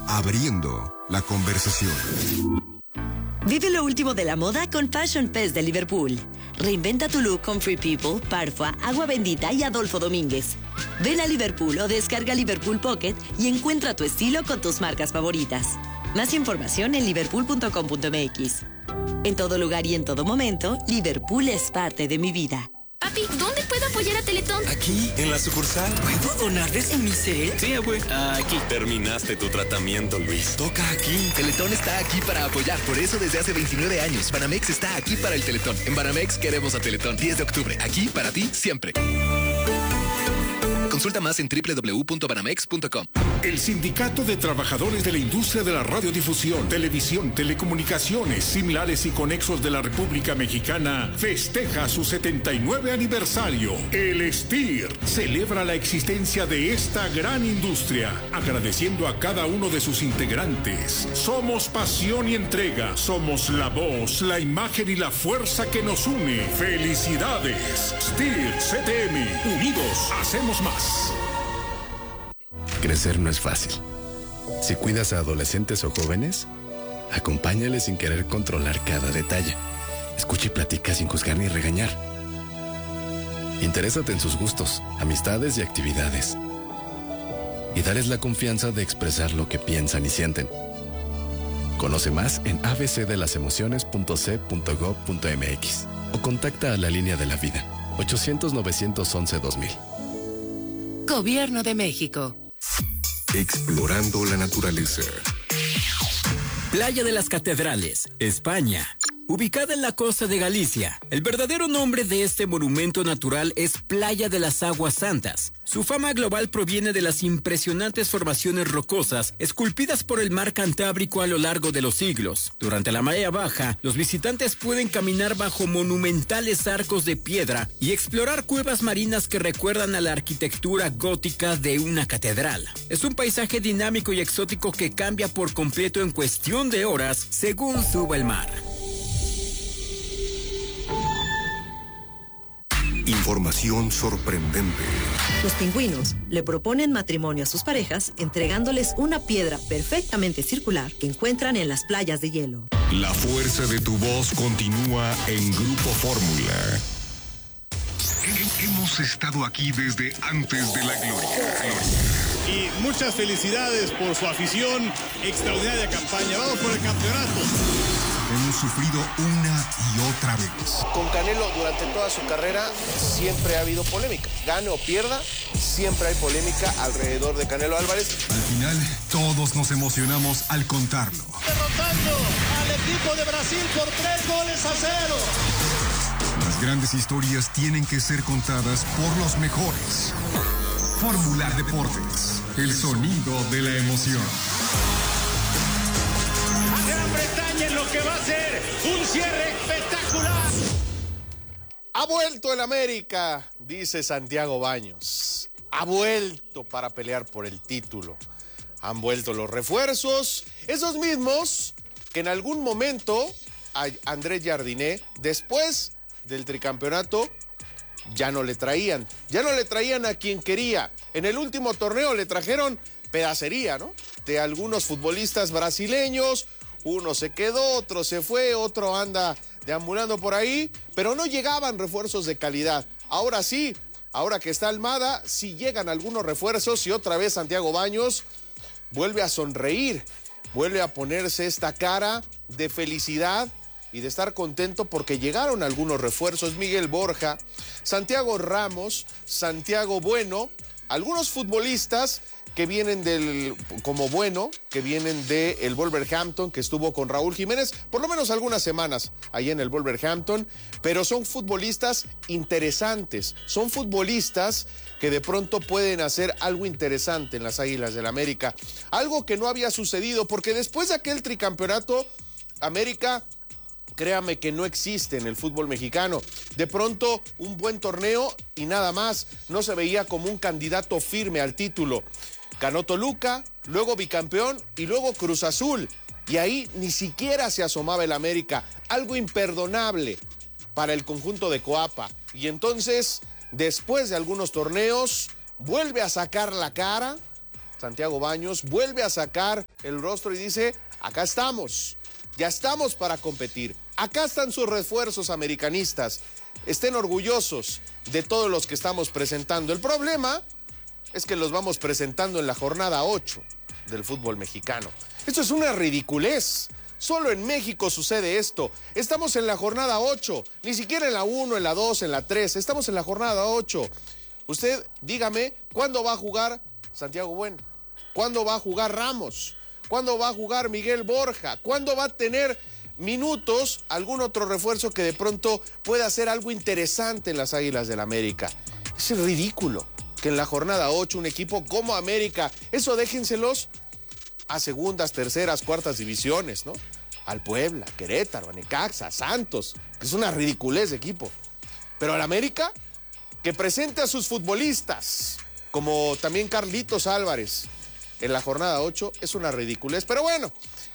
abriendo la conversación. Vive lo último de la moda con Fashion Fest de Liverpool. Reinventa tu look con Free People, Parfua, Agua Bendita y Adolfo Domínguez. Ven a Liverpool o descarga Liverpool Pocket y encuentra tu estilo con tus marcas favoritas. Más información en liverpool.com.mx. En todo lugar y en todo momento, Liverpool es parte de mi vida. Papi, ¿dónde puedo apoyar a Teletón? Aquí, en la sucursal. ¿Puedo donar desde mi cel? Sí, abue. Aquí. Terminaste tu tratamiento, Luis. Toca aquí. Teletón está aquí para apoyar. Por eso desde hace 29 años, Banamex está aquí para el Teletón. En Banamex queremos a Teletón. 10 de octubre. Aquí para ti siempre. Consulta más en www.banamex.com. El Sindicato de Trabajadores de la Industria de la Radiodifusión, Televisión, Telecomunicaciones, Similares y Conexos de la República Mexicana festeja su 79 aniversario. El STIR celebra la existencia de esta gran industria, agradeciendo a cada uno de sus integrantes. Somos pasión y entrega, somos la voz, la imagen y la fuerza que nos une. ¡Felicidades! STIR CTM, unidos hacemos más. Crecer no es fácil. Si cuidas a adolescentes o jóvenes, acompáñales sin querer controlar cada detalle. Escucha y platica sin juzgar ni regañar. Interésate en sus gustos, amistades y actividades. Y dales la confianza de expresar lo que piensan y sienten. Conoce más en abcdelasemociones.c.gov.mx o contacta a la Línea de la Vida, 800-911-2000. Gobierno de México. Explorando la naturaleza. Playa de las Catedrales, España. Ubicada en la costa de Galicia, el verdadero nombre de este monumento natural es Playa de las Aguas Santas. Su fama global proviene de las impresionantes formaciones rocosas esculpidas por el mar Cantábrico a lo largo de los siglos. Durante la marea baja, los visitantes pueden caminar bajo monumentales arcos de piedra y explorar cuevas marinas que recuerdan a la arquitectura gótica de una catedral. Es un paisaje dinámico y exótico que cambia por completo en cuestión de horas según suba el mar. Información sorprendente. Los pingüinos le proponen matrimonio a sus parejas entregándoles una piedra perfectamente circular que encuentran en las playas de hielo. La fuerza de tu voz continúa en Grupo Fórmula. Hemos estado aquí desde antes de la gloria. Y muchas felicidades por su afición, extraordinaria campaña. Vamos por el campeonato. Hemos sufrido una y otra vez. Con Canelo durante toda su carrera siempre ha habido polémica. Gane o pierda, siempre hay polémica alrededor de Canelo Álvarez. Al final, todos nos emocionamos al contarlo. Derrotando al equipo de Brasil por 3-0. Las grandes historias tienen que ser contadas por los mejores. Fórmula Deportes, el sonido de la emoción. Gran Bretaña en lo que va a ser un cierre espectacular. Ha vuelto el América, dice Santiago Baños. Ha vuelto para pelear por el título. Han vuelto los refuerzos, esos mismos que en algún momento a Andrés Jardiné, después del tricampeonato, ya no le traían a quien quería. En el último torneo le trajeron pedacería, ¿no? De algunos futbolistas brasileños. Uno se quedó, otro se fue, otro anda deambulando por ahí, pero no llegaban refuerzos de calidad. Ahora sí, ahora que está Almada, sí llegan algunos refuerzos y otra vez Santiago Baños vuelve a sonreír, vuelve a ponerse esta cara de felicidad y de estar contento porque llegaron algunos refuerzos. Miguel Borja, Santiago Ramos, Santiago Bueno, algunos futbolistas que vienen que vienen del Wolverhampton, que estuvo con Raúl Jiménez, por lo menos algunas semanas ahí en el Wolverhampton, pero son futbolistas interesantes, son futbolistas que de pronto pueden hacer algo interesante en las Águilas del América, algo que no había sucedido, porque después de aquel tricampeonato, América, créame que no existe en el fútbol mexicano. De pronto, un buen torneo y nada más. No se veía como un candidato firme al título. Ganó Toluca, luego bicampeón y luego Cruz Azul. Y ahí ni siquiera se asomaba el América. Algo imperdonable para el conjunto de Coapa. Y entonces, después de algunos torneos, vuelve a sacar la cara Santiago Baños, vuelve a sacar el rostro y dice, acá estamos, ya estamos para competir. Acá están sus refuerzos americanistas. Estén orgullosos de todos los que estamos presentando. El problema es que los vamos presentando en la jornada 8 del fútbol mexicano. Esto es una ridiculez. Solo en México sucede esto. Estamos en la jornada 8, ni siquiera en la 1, en la 2, en la 3. Estamos en la jornada 8. Usted dígame, ¿cuándo va a jugar Santiago Bueno? ¿Cuándo va a jugar Ramos? ¿Cuándo va a jugar Miguel Borja? ¿Cuándo va a tener minutos algún otro refuerzo que de pronto pueda hacer algo interesante en las Águilas del América? Es ridículo que en la jornada 8 un equipo como América, eso déjenselos a segundas, terceras, cuartas divisiones, ¿no? Al Puebla, Querétaro, a Necaxa, a Santos, que es una ridiculez de equipo. Pero al América, que presente a sus futbolistas, como también Carlitos Álvarez, en la jornada 8, es una ridiculez. Pero bueno,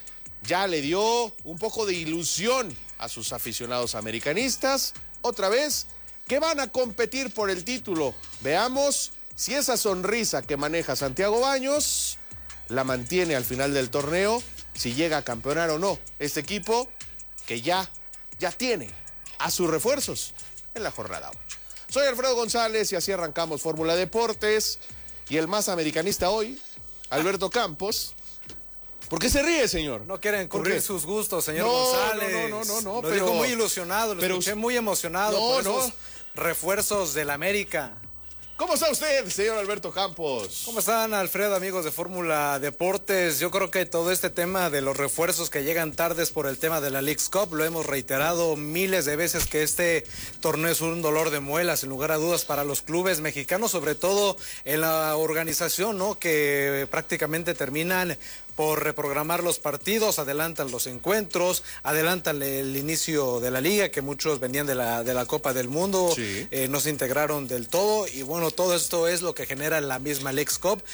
ya le dio un poco de ilusión a sus aficionados americanistas, otra vez, que van a competir por el título. Veamos si esa sonrisa que maneja Santiago Baños la mantiene al final del torneo, si llega a campeonar o no este equipo que ya tiene a sus refuerzos en la jornada 8. Soy Alfredo González y así arrancamos Fórmula Deportes. Y el más americanista hoy, Alberto Campos. ¿Por qué se ríe, señor? No quieren cubrir sus gustos, señor González. No. Lo dijo muy ilusionado, lo escuché muy emocionado por esos refuerzos del América. ¿Cómo está usted, señor Alberto Campos? ¿Cómo están, Alfredo, amigos de Fórmula Deportes? Yo creo que todo este tema de los refuerzos que llegan tardes por el tema de la Leagues Cup, lo hemos reiterado miles de veces que este torneo es un dolor de muelas, sin lugar a dudas, para los clubes mexicanos, sobre todo en la organización, ¿no? Que prácticamente terminan por reprogramar los partidos, adelantan los encuentros, adelantan el inicio de la liga, que muchos venían de la Copa del Mundo, sí. No se integraron del todo, y bueno, todo esto es lo que genera la misma Leagues Cup,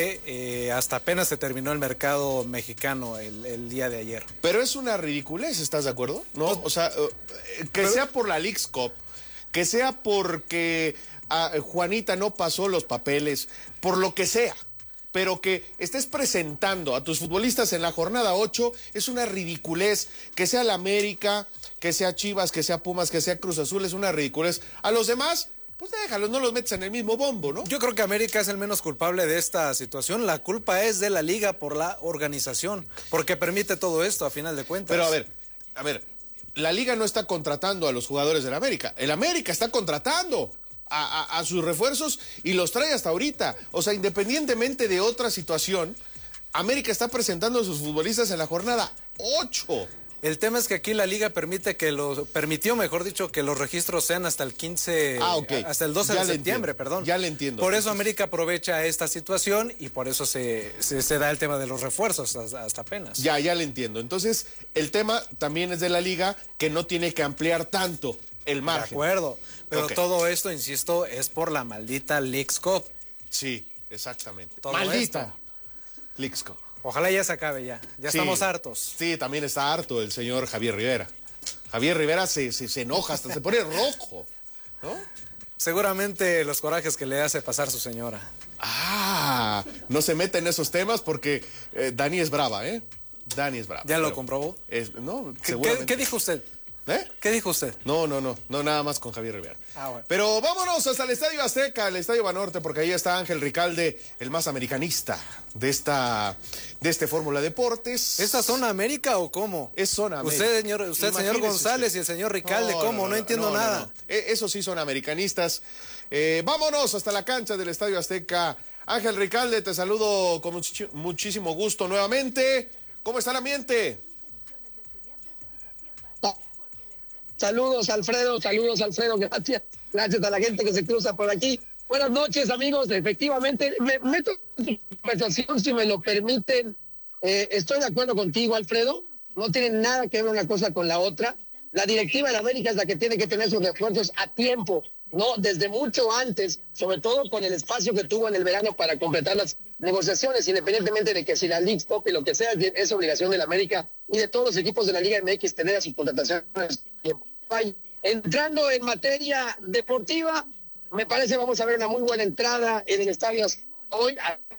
que hasta apenas se terminó el mercado mexicano el día de ayer. Pero es una ridiculez, ¿estás de acuerdo? ¿No? O sea, que sea por la Leagues Cup, que sea porque Juanita no pasó los papeles, por lo que sea, pero que estés presentando a tus futbolistas en la jornada 8 es una ridiculez. Que sea la América, que sea Chivas, que sea Pumas, que sea Cruz Azul, es una ridiculez. A los demás, pues déjalos, no los metes en el mismo bombo, ¿no? Yo creo que América es el menos culpable de esta situación. La culpa es de la liga por la organización, porque permite todo esto a final de cuentas. Pero a ver, la liga no está contratando a los jugadores del América. El América está contratando a sus refuerzos y los trae hasta ahorita. O sea, independientemente de otra situación, América está presentando a sus futbolistas en la jornada 8. El tema es que aquí la liga permitió, mejor dicho, que los registros sean hasta el 15, hasta el 12 de septiembre, perdón. Ya le entiendo. Por eso América aprovecha esta situación y por eso se da el tema de los refuerzos hasta apenas. Ya le entiendo. Entonces, el tema también es de la liga, que no tiene que ampliar tanto el margen. De acuerdo, pero todo esto, insisto, es por la maldita Leagues Cup. Sí, exactamente. Maldita Leagues Cup. Ojalá ya se acabe ya sí, estamos hartos. Sí, también está harto el señor Javier Rivera. Javier Rivera se enoja, hasta se pone rojo, ¿no? Seguramente los corajes que le hace pasar su señora. No se meta en esos temas porque Dani es brava, ¿eh? Dani es brava. ¿Ya lo comprobó? No, ¿Qué dijo usted? ¿Qué dijo usted? No, nada más con Javier Rivera. Bueno. Pero vámonos hasta el Estadio Azteca, el Estadio Banorte, porque ahí está Ángel Ricalde, el más americanista de este Fórmula Deportes. ¿Esta zona América o cómo? Es zona América. Usted señor González, y el señor Ricalde, ¿cómo? No entiendo nada. No. Eso sí son americanistas. Vámonos hasta la cancha del Estadio Azteca. Ángel Ricalde, te saludo con muchísimo gusto nuevamente. ¿Cómo está el ambiente? Saludos, Alfredo, gracias a la gente que se cruza por aquí. Buenas noches, amigos, efectivamente, me meto en su conversación, si me lo permiten. Estoy de acuerdo contigo, Alfredo, no tiene nada que ver una cosa con la otra. La directiva de América es la que tiene que tener sus refuerzos a tiempo, no desde mucho antes, sobre todo con el espacio que tuvo en el verano para completar las negociaciones, independientemente de que si la Leagues Cup y lo que sea, es obligación de la América y de todos los equipos de la Liga MX tener a sus contrataciones a tiempo. Entrando en materia deportiva, me parece vamos a ver una muy buena entrada en el estadio hoy.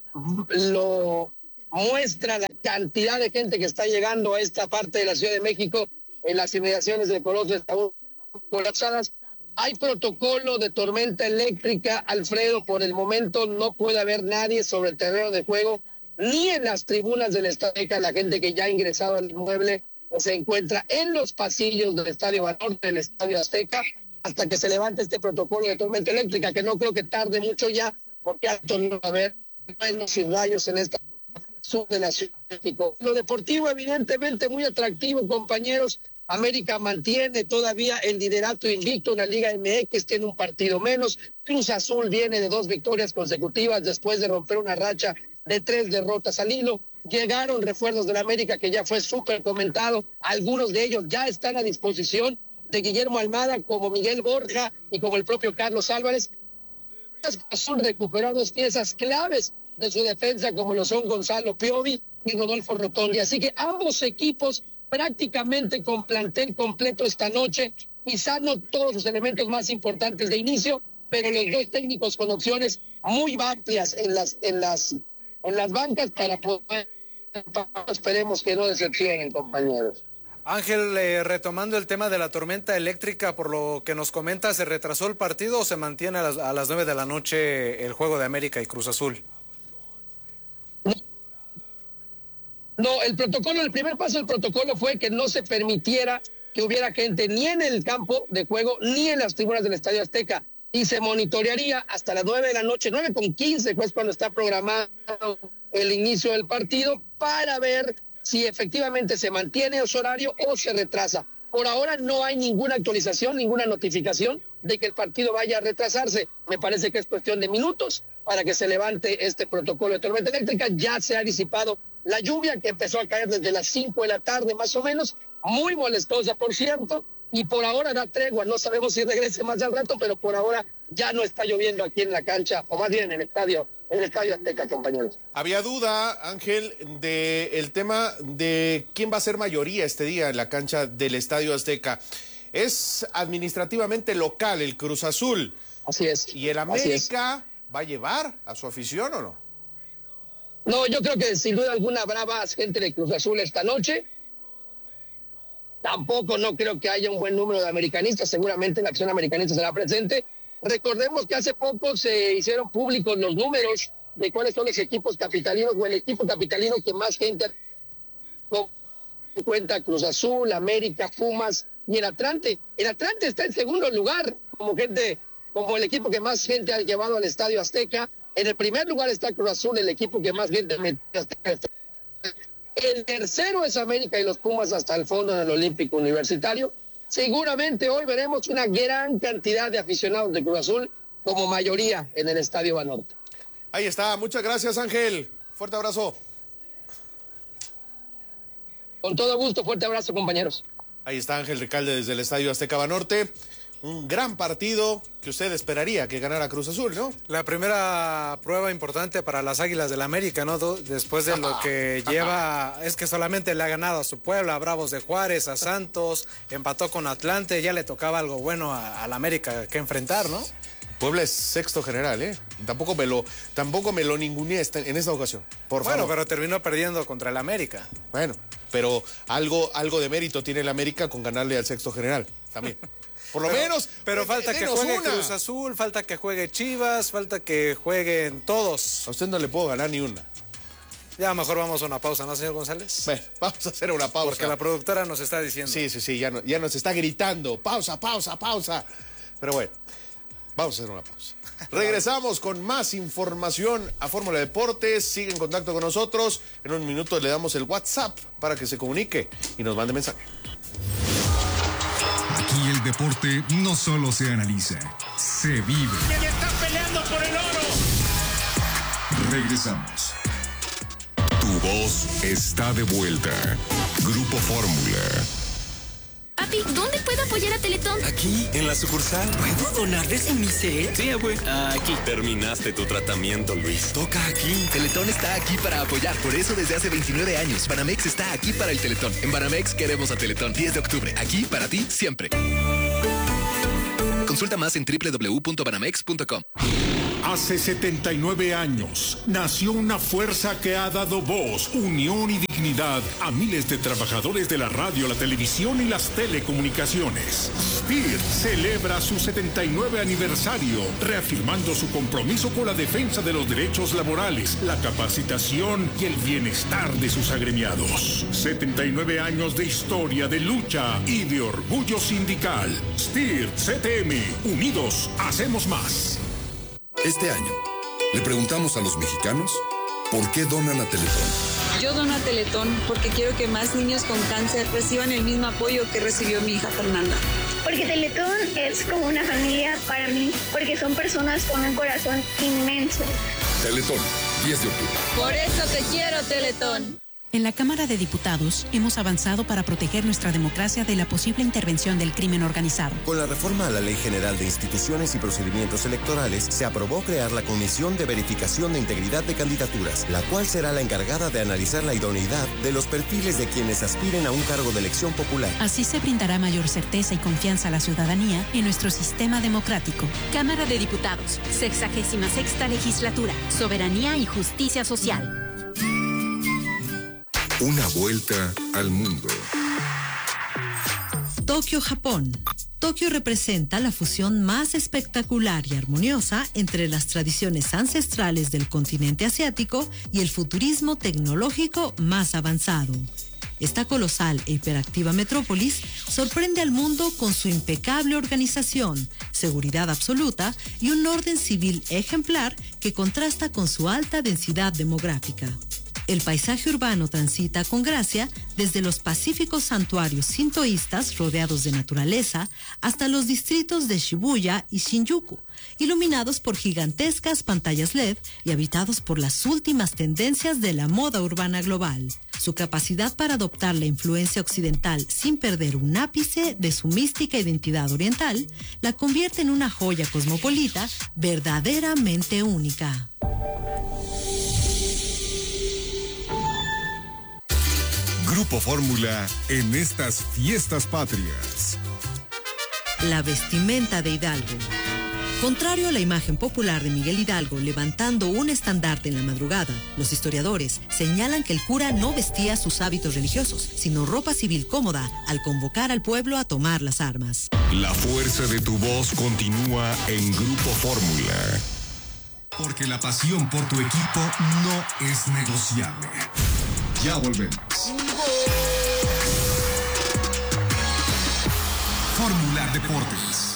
lo muestra la cantidad de gente que está llegando a esta parte de la Ciudad de México en las inmediaciones del Colosio, están colapsadas. Hay protocolo de tormenta eléctrica, Alfredo, por el momento no puede haber nadie sobre el terreno de juego, ni en las tribunas del Estadio Azteca. La gente que ya ha ingresado al inmueble se encuentra en los pasillos del Estadio Banorte, del Estadio Azteca, hasta que se levante este protocolo de tormenta eléctrica, que no creo que tarde mucho ya, porque alto no va a haber truenos y rayos en esta sur de la Ciudad de México. Lo deportivo, evidentemente, muy atractivo, compañeros. América mantiene todavía el liderato invicto en la Liga MX, tiene un partido menos. Cruz Azul viene de 2 victorias consecutivas después de romper una racha de 3 derrotas al hilo. Llegaron refuerzos de la América, que ya fue súper comentado. Algunos de ellos ya están a disposición de Guillermo Almada, como Miguel Borja y como el propio Carlos Álvarez. Azul recuperó 2 piezas claves de su defensa, como lo son Gonzalo Piovi y Rodolfo Rotondi. Así que ambos equipos prácticamente con plantel completo esta noche, quizá no todos los elementos más importantes de inicio, pero los 2 técnicos con opciones muy amplias en las bancas para poder, esperemos que no decepcionen, compañeros. Ángel, retomando el tema de la tormenta eléctrica, por lo que nos comenta, ¿se retrasó el partido o se mantiene a las 9 de la noche el juego de América y Cruz Azul? No, el primer paso del protocolo fue que no se permitiera que hubiera gente ni en el campo de juego ni en las tribunas del Estadio Azteca, y se monitorearía hasta las 9 de la noche, 9:15, pues cuando está programado el inicio del partido, para ver si efectivamente se mantiene ese horario o se retrasa. Por ahora no hay ninguna actualización, ninguna notificación de que el partido vaya a retrasarse. Me parece que es cuestión de minutos para que se levante este protocolo de tormenta eléctrica. Ya se ha disipado la lluvia, que empezó a caer desde las 5 de la tarde más o menos, muy molestosa, por cierto, y por ahora da tregua. No sabemos si regrese más al rato, pero por ahora ya no está lloviendo aquí en la cancha, o más bien en el estadio Azteca, compañeros. Había duda, Ángel, del tema de quién va a ser mayoría este día en la cancha del Estadio Azteca. Es administrativamente local el Cruz Azul. Así es. ¿Y el América va a llevar a su afición o no? No, yo creo que sin duda alguna habrá más gente de Cruz Azul esta noche. Tampoco no creo que haya un buen número de americanistas. Seguramente la acción americanista será presente. Recordemos que hace poco se hicieron públicos los números de cuáles son los equipos capitalinos, o el equipo capitalino que más gente cuenta: Cruz Azul, América, Pumas y el Atlante. El Atlante está en segundo lugar como el equipo que más gente ha llevado al Estadio Azteca. En el primer lugar está Cruz Azul, el equipo que más gente metió hasta el tercero es América y los Pumas hasta el fondo en el Olímpico Universitario. Seguramente hoy veremos una gran cantidad de aficionados de Cruz Azul, como mayoría en el Estadio Banorte. Ahí está, muchas gracias, Ángel. Fuerte abrazo. Con todo gusto, fuerte abrazo, compañeros. Ahí está Ángel Recalde desde el Estadio Azteca Banorte. Un gran partido que usted esperaría que ganara Cruz Azul, ¿no? La primera prueba importante para las Águilas del América, ¿no? Después de lo que lleva, es que solamente le ha ganado a su Puebla, a Bravos de Juárez, a Santos, empató con Atlante, ya le tocaba algo bueno al América que enfrentar, ¿no? Puebla es sexto general, ¿eh? Tampoco me lo ninguneé en esta ocasión, por favor. Bueno, pero terminó perdiendo contra el América. Bueno, pero algo de mérito tiene el América con ganarle al sexto general, también. Por lo menos. Pero falta que juegue Cruz Azul, falta que juegue Chivas, falta que jueguen todos. A usted no le puedo ganar ni una. Ya mejor vamos a una pausa, ¿no, señor González? Bueno, vamos a hacer una pausa. Porque la productora nos está diciendo. Sí, ya nos está gritando. Pausa. Pero bueno, vamos a hacer una pausa. Regresamos con más información a Fórmula Deportes. Sigue en contacto con nosotros. En un minuto le damos el WhatsApp para que se comunique y nos mande mensaje. Aquí el deporte no solo se analiza, se vive. ¡Que está peleando por el oro! Regresamos. Tu voz está de vuelta. Grupo Fórmula. Papi, ¿dónde puedo apoyar a Teletón? Aquí, en la sucursal. ¿Puedo donarles en mi cel? Sí, güey. Aquí. Terminaste tu tratamiento, Luis. Toca aquí. Teletón está aquí para apoyar. Por eso desde hace 29 años, Banamex está aquí para el Teletón. En Banamex queremos a Teletón. 10 de octubre. Aquí para ti siempre. Consulta más en www.banamex.com. Hace 79 años nació una fuerza que ha dado voz, unión y dignidad a miles de trabajadores de la radio, la televisión y las telecomunicaciones. STIR celebra su 79 aniversario, reafirmando su compromiso con la defensa de los derechos laborales, la capacitación y el bienestar de sus agremiados. 79 años de historia, de lucha y de orgullo sindical. STIR CTM, unidos hacemos más. Este año, le preguntamos a los mexicanos por qué donan a Teletón. Yo dono a Teletón porque quiero que más niños con cáncer reciban el mismo apoyo que recibió mi hija Fernanda. Porque Teletón es como una familia para mí, porque son personas con un corazón inmenso. Teletón, 10 de octubre. Por eso te quiero, Teletón. En la Cámara de Diputados hemos avanzado para proteger nuestra democracia de la posible intervención del crimen organizado. Con la reforma a la Ley General de Instituciones y Procedimientos Electorales, se aprobó crear la Comisión de Verificación de Integridad de Candidaturas, la cual será la encargada de analizar la idoneidad de los perfiles de quienes aspiren a un cargo de elección popular. Así se brindará mayor certeza y confianza a la ciudadanía en nuestro sistema democrático. Cámara de Diputados, 66ª Legislatura, Soberanía y Justicia Social. Una vuelta al mundo. Tokio, Japón. Tokio representa la fusión más espectacular y armoniosa entre las tradiciones ancestrales del continente asiático y el futurismo tecnológico más avanzado. Esta colosal e hiperactiva metrópolis sorprende al mundo con su impecable organización, seguridad absoluta y un orden civil ejemplar que contrasta con su alta densidad demográfica. El paisaje urbano transita con gracia desde los pacíficos santuarios sintoístas rodeados de naturaleza hasta los distritos de Shibuya y Shinjuku, iluminados por gigantescas pantallas LED y habitados por las últimas tendencias de la moda urbana global. Su capacidad para adoptar la influencia occidental sin perder un ápice de su mística identidad oriental la convierte en una joya cosmopolita verdaderamente única. Grupo Fórmula en estas fiestas patrias. La vestimenta de Hidalgo. Contrario a la imagen popular de Miguel Hidalgo levantando un estandarte en la madrugada, los historiadores señalan que el cura no vestía sus hábitos religiosos, sino ropa civil cómoda al convocar al pueblo a tomar las armas. La fuerza de tu voz continúa en Grupo Fórmula. Porque la pasión por tu equipo no es negociable. Ya volvemos. Fórmula Deportes.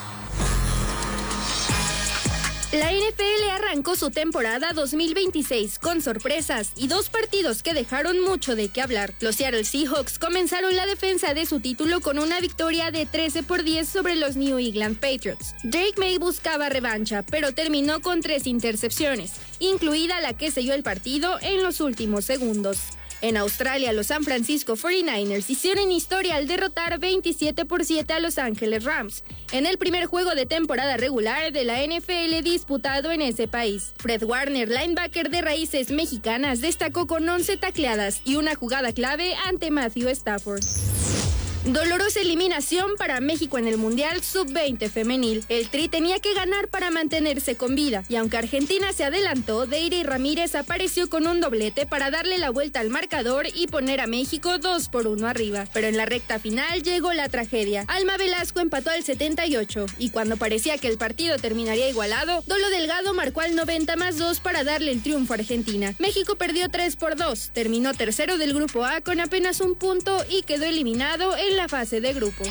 La NFL arrancó su temporada 2026 con sorpresas y 2 partidos que dejaron mucho de qué hablar. Los Seattle Seahawks comenzaron la defensa de su título con una victoria de 13-10 sobre los New England Patriots. Drake May buscaba revancha, pero terminó con 3 intercepciones, incluida la que selló el partido en los últimos segundos. En Australia, los San Francisco 49ers hicieron historia al derrotar 27-7 a Los Ángeles Rams, en el primer juego de temporada regular de la NFL disputado en ese país. Fred Warner, linebacker de raíces mexicanas, destacó con 11 tacleadas y una jugada clave ante Matthew Stafford. Dolorosa eliminación para México en el Mundial Sub-20 femenil. El Tri tenía que ganar para mantenerse con vida, y aunque Argentina se adelantó, Deire Ramírez apareció con un doblete para darle la vuelta al marcador y poner a México 2-1 arriba. Pero en la recta final llegó la tragedia. Alma Velasco empató al 78, y cuando parecía que el partido terminaría igualado, Dolo Delgado marcó al 90+2 para darle el triunfo a Argentina. México perdió 3-2, terminó tercero del Grupo A con apenas 1 punto y quedó eliminado en la fase de grupos.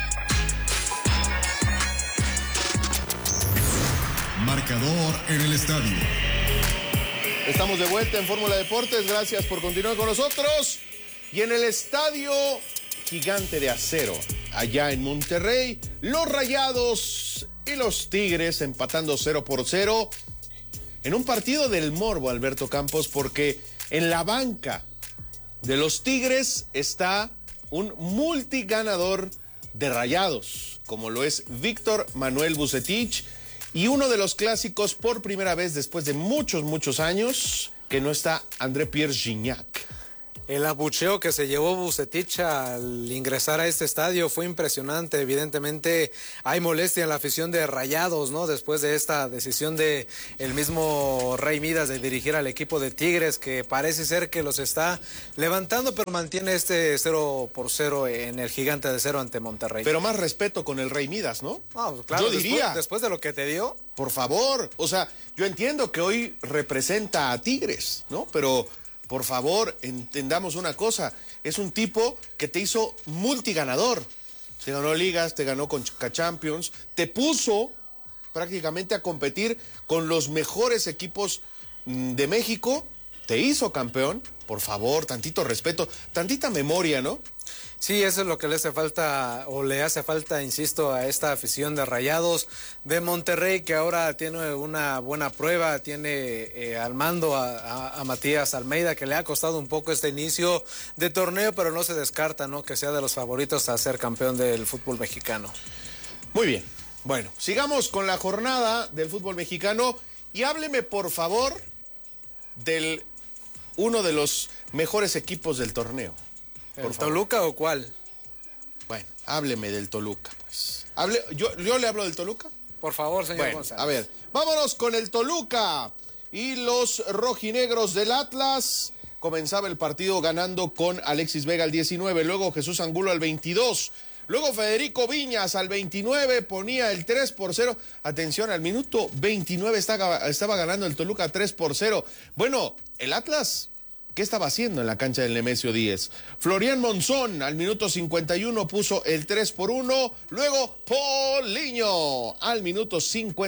Marcador en el estadio. Estamos de vuelta en Fórmula Deportes, gracias por continuar con nosotros. Y en el Estadio Gigante de Acero, allá en Monterrey, los Rayados y los Tigres empatando 0-0 en un partido del morbo, Alberto Campos, porque en la banca de los Tigres está un multiganador de Rayados, como lo es Víctor Manuel Vucetich, y uno de los clásicos por primera vez después de muchos años, que no está André Pierre Gignac. El abucheo que se llevó Vucetich al ingresar a este estadio fue impresionante. Evidentemente hay molestia en la afición de Rayados, ¿no? Después de esta decisión de el mismo Rey Midas de dirigir al equipo de Tigres, que parece ser que los está levantando, pero mantiene este 0-0 en el Gigante de Acero ante Monterrey. Pero más respeto con el Rey Midas, ¿no? Claro, yo diría. Después de lo que te dio. Por favor, o sea, yo entiendo que hoy representa a Tigres, ¿no? Pero por favor, entendamos una cosa, es un tipo que te hizo multiganador. Te ganó ligas, te ganó con Champions, te puso prácticamente a competir con los mejores equipos de México, te hizo campeón. Por favor, tantito respeto, tantita memoria, ¿no? Sí, eso es lo que le hace falta, insisto, a esta afición de Rayados de Monterrey, que ahora tiene una buena prueba, tiene al mando a Matías Almeida, que le ha costado un poco este inicio de torneo, pero no se descarta, ¿no?, que sea de los favoritos a ser campeón del fútbol mexicano. Muy bien, bueno, sigamos con la jornada del fútbol mexicano y hábleme, por favor, del uno de los mejores equipos del torneo. ¿El Toluca o cuál? Bueno, hábleme del Toluca, pues. ¿Yo le hablo del Toluca? Por favor, señor González. A ver, vámonos con el Toluca y los rojinegros del Atlas. Comenzaba el partido ganando con Alexis Vega al 19, luego Jesús Angulo al 22, luego Federico Viñas al 29 ponía el 3-0. Atención, al minuto 29 estaba ganando el Toluca 3-0. Bueno, el Atlas, ¿qué estaba haciendo en la cancha del Nemesio 10? Florian Monzón al minuto 51 puso el 3-1. Luego Paulinho al minuto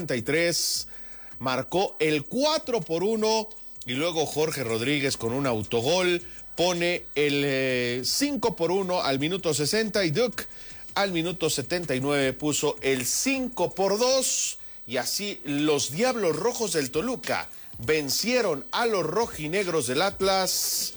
53 marcó el 4-1. Y luego Jorge Rodríguez con un autogol pone el 5-1 al minuto 60. Y Duke al minuto 79 puso el 5-2. Y así los Diablos Rojos del Toluca vencieron a los rojinegros del Atlas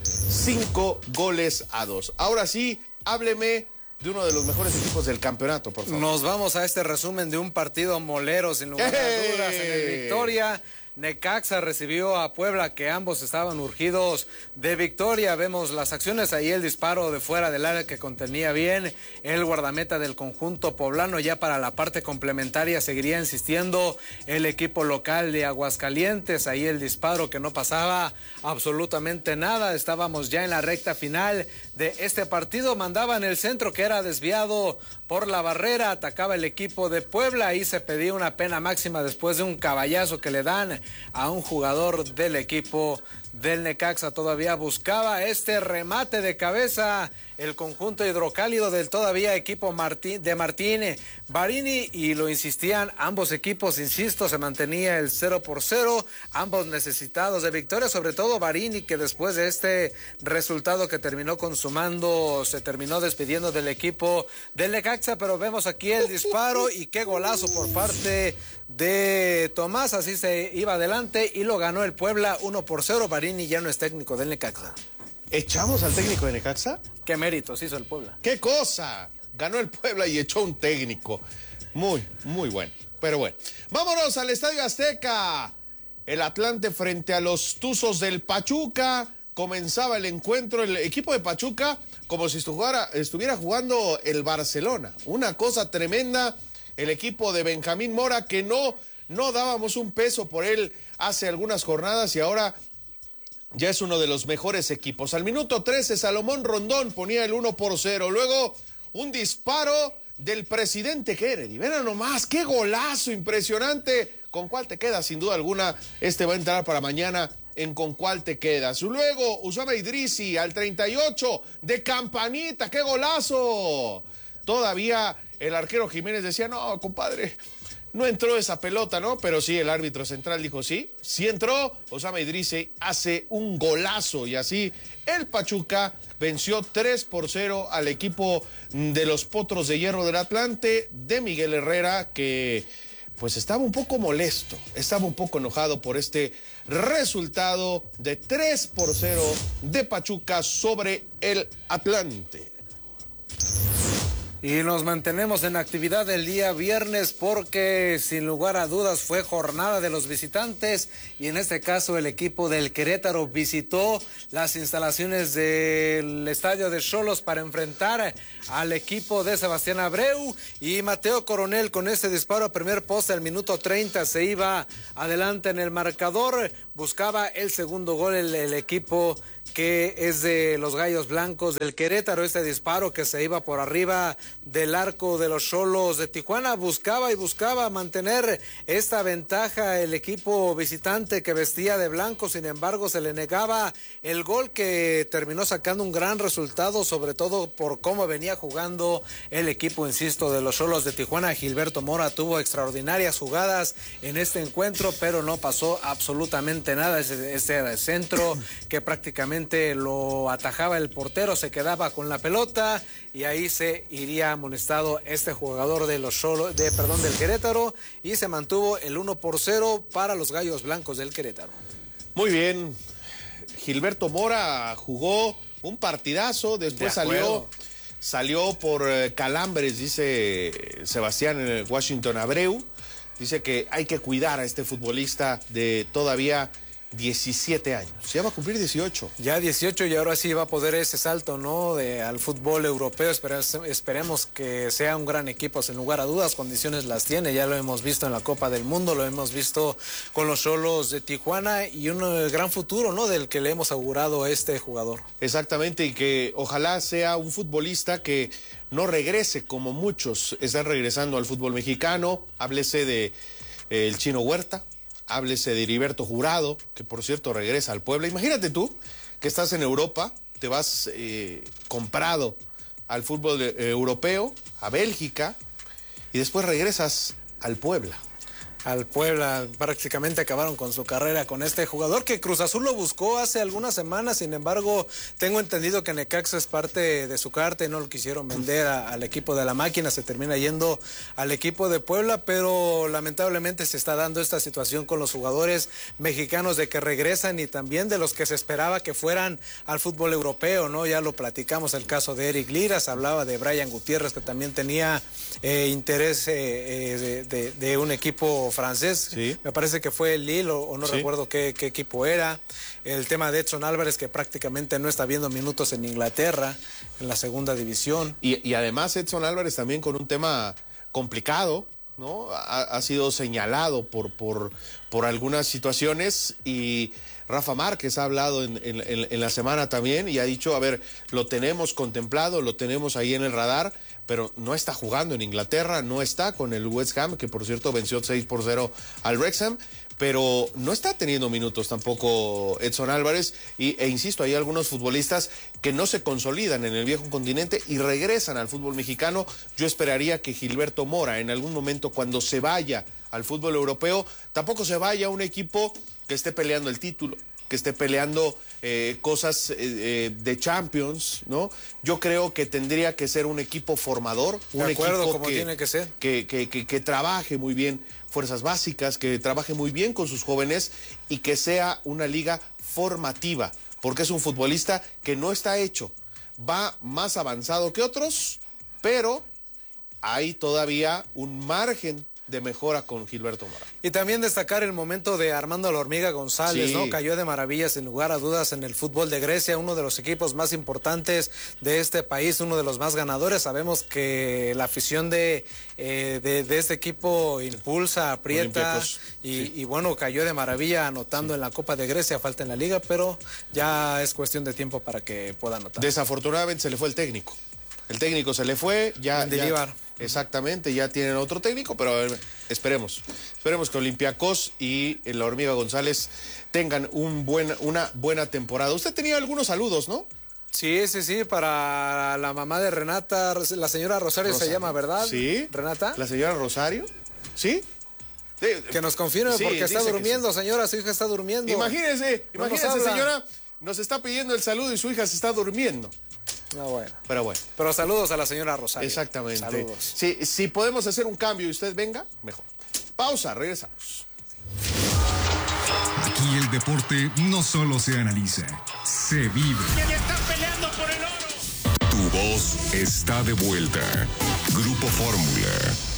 5-2. Ahora sí, hábleme de uno de los mejores equipos del campeonato, por favor. Nos vamos a este resumen de un partido molero, sin lugar a dudas, en el Victoria. Necaxa recibió a Puebla, que ambos estaban urgidos de victoria. Vemos las acciones ahí, el disparo de fuera del área que contenía bien el guardameta del conjunto poblano. Ya para la parte complementaria seguiría insistiendo el equipo local de Aguascalientes. Ahí el disparo que no pasaba absolutamente nada. Estábamos ya en la recta final de este partido. Mandaban el centro que era desviado por la barrera. Atacaba el equipo de Puebla. Ahí se pedía una pena máxima después de un caballazo que le dan a un jugador del equipo del Necaxa. Todavía buscaba este remate de cabeza el conjunto hidrocálido del todavía equipo de Martín Barini, y lo insistían ambos equipos, insisto, se mantenía el 0-0, ambos necesitados de victoria, sobre todo Barini, que después de este resultado que terminó consumando, se terminó despidiendo del equipo del Necaxa. Pero vemos aquí el disparo y qué golazo por parte de Tomás. Así se iba adelante y lo ganó el Puebla 1-0. Barini ya no es técnico del Necaxa. ¿Echamos al técnico de Necaxa? ¿Qué méritos hizo el Puebla? ¡Qué cosa! Ganó el Puebla y echó un técnico. Muy, muy bueno. Pero bueno, vámonos al Estadio Azteca. El Atlante frente a los Tuzos del Pachuca. Comenzaba el encuentro, el equipo de Pachuca como si estuviera jugando el Barcelona. Una cosa tremenda. El equipo de Benjamín Mora, que no dábamos un peso por él hace algunas jornadas y ahora ya es uno de los mejores equipos. Al minuto 13, Salomón Rondón ponía el 1-0. Luego, un disparo del presidente Kennedy. Ven nomás, qué golazo impresionante. ¿Con cuál te quedas? Sin duda alguna, este va a entrar para mañana en ¿con cuál te quedas? Luego, Usama Idrisi al 38, de campanita, qué golazo. Todavía el arquero Jiménez decía, no, compadre, no entró esa pelota, ¿no? Pero sí, el árbitro central dijo, sí entró. Usama Idrisi hace un golazo y así el Pachuca venció 3-0 al equipo de los Potros de Hierro del Atlante, de Miguel Herrera, que pues estaba un poco molesto, estaba un poco enojado por este resultado de 3-0 de Pachuca sobre el Atlante. Y nos mantenemos en actividad el día viernes porque sin lugar a dudas fue jornada de los visitantes y en este caso el equipo del Querétaro visitó las instalaciones del estadio de Xolos para enfrentar al equipo de Sebastián Abreu y Mateo Coronel con este disparo a primer poste al minuto 30 se iba adelante en el marcador, buscaba el segundo gol el equipo que es de los Gallos Blancos del Querétaro, este disparo que se iba por arriba del arco de los Xolos de Tijuana, buscaba mantener esta ventaja el equipo visitante que vestía de blanco, sin embargo se le negaba el gol que terminó sacando un gran resultado, sobre todo por cómo venía jugando el equipo, insisto, de los Xolos de Tijuana. Gilberto Mora tuvo extraordinarias jugadas en este encuentro, pero no pasó absolutamente nada, ese centro que prácticamente lo atajaba el portero, se quedaba con la pelota y ahí se iría amonestado este jugador de los del Querétaro y se mantuvo el 1-0 para los Gallos Blancos del Querétaro. Muy bien, Gilberto Mora jugó un partidazo, después salió por calambres, dice Sebastián Washington Abreu, dice que hay que cuidar a este futbolista de todavía 17 años, ya va a cumplir 18. Ya 18 y ahora sí va a poder ese salto, ¿no? Al fútbol europeo, esperemos que sea un gran equipo, sin lugar a dudas, condiciones las tiene, ya lo hemos visto en la Copa del Mundo, lo hemos visto con los Xolos de Tijuana y un gran futuro, ¿no? Del que le hemos augurado a este jugador. Exactamente, y que ojalá sea un futbolista que no regrese como muchos están regresando al fútbol mexicano, háblese de el Chino Huerta, háblese de Heriberto Jurado, que por cierto regresa al Puebla. Imagínate tú que estás en Europa, te vas comprado al fútbol europeo, a Bélgica, y después regresas al Puebla. Al Puebla, prácticamente acabaron con su carrera con este jugador que Cruz Azul lo buscó hace algunas semanas, sin embargo tengo entendido que Necaxa es parte de su carta y no lo quisieron vender al equipo de la máquina, se termina yendo al equipo de Puebla, pero lamentablemente se está dando esta situación con los jugadores mexicanos de que regresan y también de los que se esperaba que fueran al fútbol europeo, ¿no? Ya lo platicamos, el caso de Eric Lira, se hablaba de Brian Gutiérrez que también tenía interés de un equipo francés, sí. Me parece que fue el Lille o no recuerdo qué equipo era. El tema de Edson Álvarez que prácticamente no está viendo minutos en Inglaterra, en la segunda división. Y además Edson Álvarez también con un tema complicado, ¿no? Ha sido señalado por algunas situaciones y Rafa Márquez ha hablado en la semana también y ha dicho, a ver, lo tenemos contemplado, lo tenemos ahí en el radar, pero no está jugando en Inglaterra, no está con el West Ham, que por cierto venció 6-0 al Wrexham, pero no está teniendo minutos tampoco Edson Álvarez e insisto, hay algunos futbolistas que no se consolidan en el viejo continente y regresan al fútbol mexicano. Yo esperaría que Gilberto Mora en algún momento cuando se vaya al fútbol europeo, tampoco se vaya a un equipo que esté peleando el título, que esté peleando cosas de Champions, ¿no? Yo creo que tendría que ser un equipo formador, un equipo como tiene que ser, que trabaje muy bien fuerzas básicas, que trabaje muy bien con sus jóvenes y que sea una liga formativa, porque es un futbolista que no está hecho, va más avanzado que otros, pero hay todavía un margen de mejora con Gilberto Mora. Y también destacar el momento de Armando La Hormiga González, sí, ¿no? Cayó de maravillas, sin lugar a dudas, en el fútbol de Grecia, uno de los equipos más importantes de este país, uno de los más ganadores. Sabemos que la afición de este equipo impulsa, aprieta, y bueno, cayó de maravilla anotando en la Copa de Grecia, falta en la Liga, pero ya es cuestión de tiempo para que pueda anotar. Desafortunadamente se le fue el técnico. El técnico se le fue, ya exactamente, ya tienen otro técnico, pero esperemos que Olympiacos y la Hormiga González tengan una buena temporada. Usted tenía algunos saludos, ¿no? Sí, para la mamá de Renata, la señora Rosario se llama, ¿verdad? Sí. ¿Renata? La señora Rosario, ¿sí? Que nos confirme porque está durmiendo, señora, su hija está durmiendo. Imagínese, señora, nos está pidiendo el saludo y su hija se está durmiendo. No, bueno. Pero bueno. Pero saludos a la señora Rosario. Exactamente. Saludos. Si podemos hacer un cambio y usted venga, mejor. Pausa, regresamos. Aquí el deporte no solo se analiza, se vive. ¿Quién está peleando por el oro? Tu voz años está de vuelta. Grupo Fórmula.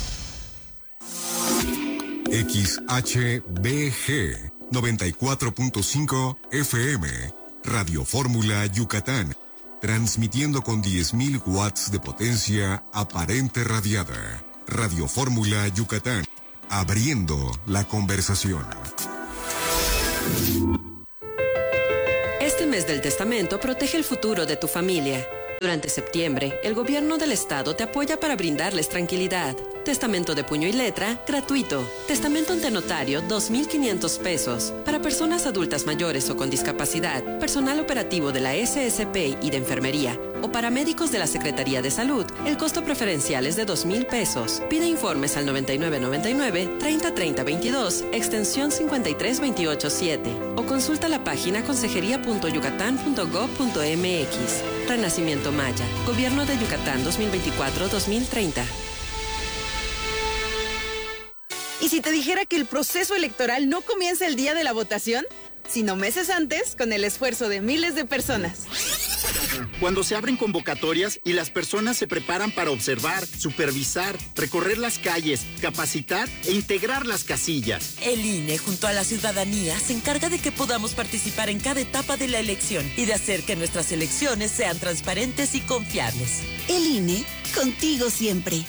XHBG 94.5 FM. Radio Fórmula Yucatán. Transmitiendo con 10.000 watts de potencia aparente radiada. Radio Fórmula Yucatán. Abriendo la conversación. Este mes del testamento protege el futuro de tu familia. Durante septiembre, el gobierno del estado te apoya para brindarles tranquilidad. Testamento de puño y letra, gratuito. Testamento ante notario, 2.500 pesos. Para personas adultas mayores o con discapacidad, personal operativo de la SSP y de enfermería, o paramédicos de la Secretaría de Salud, el costo preferencial es de 2,000 pesos. Pide informes al 9999-303022, extensión 53287, o consulta la página consejería.yucatán.gov.mx. Renacimiento Maya, Gobierno de Yucatán 2024-2030. ¿Y si te dijera que el proceso electoral no comienza el día de la votación, sino meses antes, con el esfuerzo de miles de personas? Cuando se abren convocatorias y las personas se preparan para observar, supervisar, recorrer las calles, capacitar e integrar las casillas. El INE, junto a la ciudadanía, se encarga de que podamos participar en cada etapa de la elección y de hacer que nuestras elecciones sean transparentes y confiables. El INE, contigo siempre.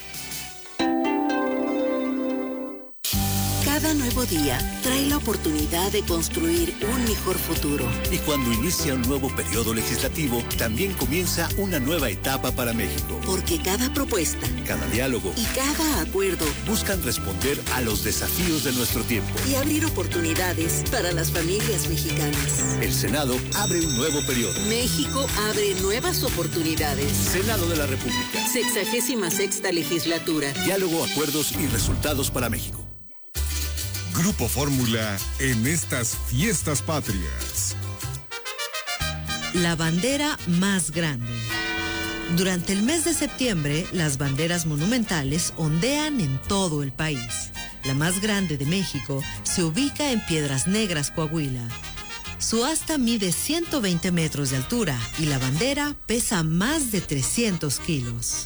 Cada nuevo día trae la oportunidad de construir un mejor futuro. Y cuando inicia un nuevo periodo legislativo, también comienza una nueva etapa para México. Porque cada propuesta, cada diálogo y cada acuerdo buscan responder a los desafíos de nuestro tiempo y abrir oportunidades para las familias mexicanas. El Senado abre un nuevo periodo. México abre nuevas oportunidades. Senado de la República. 66ª legislatura. Diálogo, acuerdos y resultados para México. Grupo Fórmula en estas fiestas patrias. La bandera más grande. Durante el mes de septiembre, las banderas monumentales ondean en todo el país. La más grande de México se ubica en Piedras Negras, Coahuila. Su asta mide 120 metros de altura y la bandera pesa más de 300 kilos.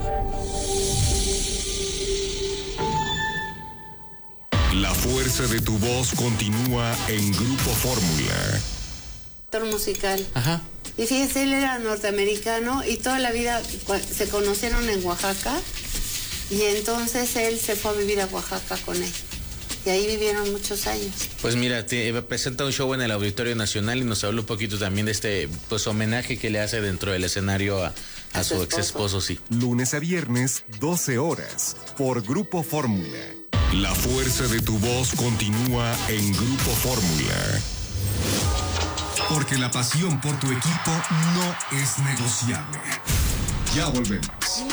La fuerza de tu voz continúa en Grupo Fórmula. Musical. Ajá. Y fíjese, él era norteamericano y toda la vida se conocieron en Oaxaca y entonces él se fue a vivir a Oaxaca con él. Y ahí vivieron muchos años. Pues mira, presenta un show en el Auditorio Nacional y nos habla un poquito también de este homenaje que le hace dentro del escenario a su ex esposo, sí. Lunes a viernes, 12 horas, por Grupo Fórmula. La fuerza de tu voz continúa en Grupo Fórmula. Porque la pasión por tu equipo no es negociable. Ya volvemos.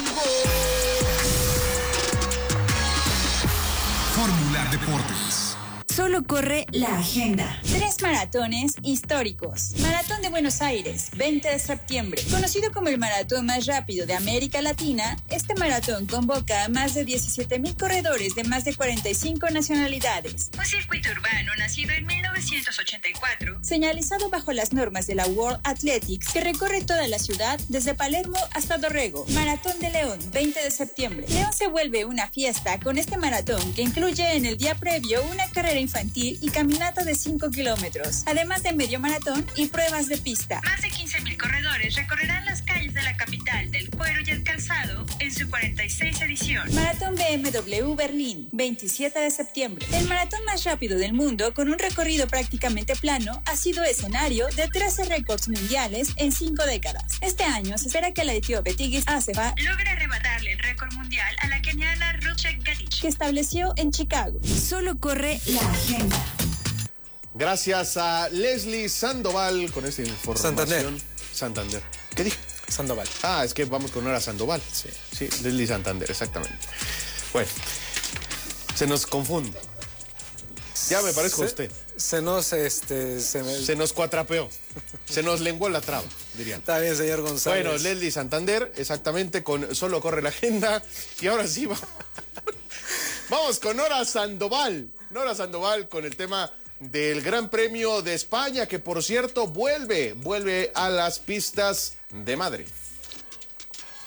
Fórmula Deportes. Solo corre la agenda. 3 maratones históricos. Maratón de Buenos Aires, 20 de septiembre. Conocido como el maratón más rápido de América Latina, este maratón convoca a más de 17,000 corredores de más de 45 nacionalidades. Un circuito urbano nacido en 1984, señalizado bajo las normas de la World Athletics, que recorre toda la ciudad desde Palermo hasta Dorrego. Maratón de León, 20 de septiembre. León se vuelve una fiesta con este maratón que incluye en el día previo una carrera infantil y caminata de 5 kilómetros, además de medio maratón y pruebas de pista. Más de 15,000 corredores recorrerán las calles de la capital del cuero y el calzado en su 46 edición. Maratón BMW Berlín, 27 de septiembre. El maratón más rápido del mundo, con un recorrido prácticamente plano, ha sido escenario de 13 récords mundiales en 5 décadas. Este año se espera que la etíope Tigis Assefa logre arrebatarle el récord mundial a la keniana Ruth Chepngetich, que estableció en Chicago. Solo corre la agenda. Gracias a Leslie Sandoval con esta información. Santander. ¿Qué dije? Sandoval. Ah, es que vamos con Nora Sandoval. Sí, Leslie Santander, exactamente. Bueno, se nos confunde. Ya me parezco a usted. Se nos cuatrapeó. Se nos lenguó la traba, dirían. Está bien, señor González. Bueno, Leslie Santander, exactamente, con Solo corre la agenda. Y ahora sí, vamos con Nora Sandoval. Nora Sandoval con el tema del Gran Premio de España, que por cierto vuelve a las pistas de Madrid.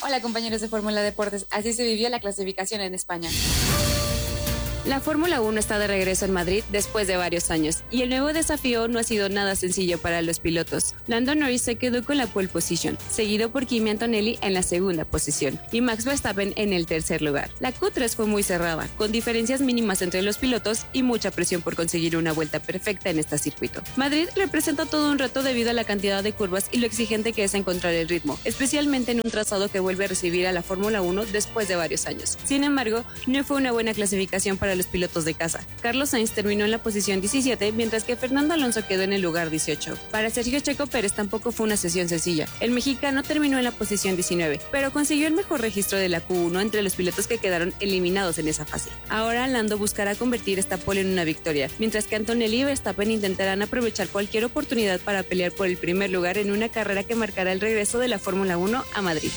Hola compañeros de Fórmula Deportes, así se vivió la clasificación en España. La Fórmula 1 está de regreso en Madrid después de varios años y el nuevo desafío no ha sido nada sencillo para los pilotos. Lando Norris se quedó con la pole position, seguido por Kimi Antonelli en la segunda posición y Max Verstappen en el tercer lugar. La Q3 fue muy cerrada, con diferencias mínimas entre los pilotos y mucha presión por conseguir una vuelta perfecta en este circuito. Madrid representa todo un reto debido a la cantidad de curvas y lo exigente que es encontrar el ritmo, especialmente en un trazado que vuelve a recibir a la Fórmula 1 después de varios años. Sin embargo, no fue una buena clasificación para los pilotos de casa. Carlos Sainz terminó en la posición 17, mientras que Fernando Alonso quedó en el lugar 18. Para Sergio Checo Pérez tampoco fue una sesión sencilla. El mexicano terminó en la posición 19, pero consiguió el mejor registro de la Q1 entre los pilotos que quedaron eliminados en esa fase. Ahora Lando buscará convertir esta pole en una victoria, mientras que Antonelli y Verstappen intentarán aprovechar cualquier oportunidad para pelear por el primer lugar en una carrera que marcará el regreso de la Fórmula 1 a Madrid.